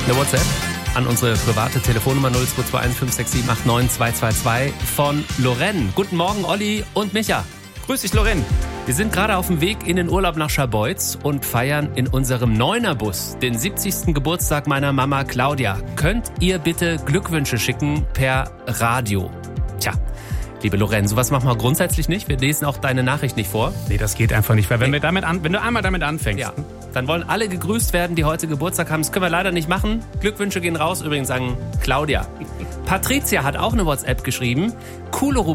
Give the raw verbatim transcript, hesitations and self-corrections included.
Eine WhatsApp an unsere private Telefonnummer null zwei zwei eins fünf sechs sieben acht neun zwei zwei zwei von Lorraine. Guten Morgen, Olli und Micha. Grüß dich, Lorraine. Wir sind gerade auf dem Weg in den Urlaub nach Scharbeutz und feiern in unserem Neunerbus den siebzigsten Geburtstag meiner Mama Claudia. Könnt ihr bitte Glückwünsche schicken per Radio? Tja, liebe Lorraine, sowas machen wir grundsätzlich nicht. Wir lesen auch deine Nachricht nicht vor. Nee, das geht einfach nicht, weil wenn, Nee. wir damit an, wenn du einmal damit anfängst. Ja, dann wollen alle gegrüßt werden, die heute Geburtstag haben. Das können wir leider nicht machen. Glückwünsche gehen raus. Übrigens sagen Claudia. Patricia hat auch eine WhatsApp geschrieben. Coole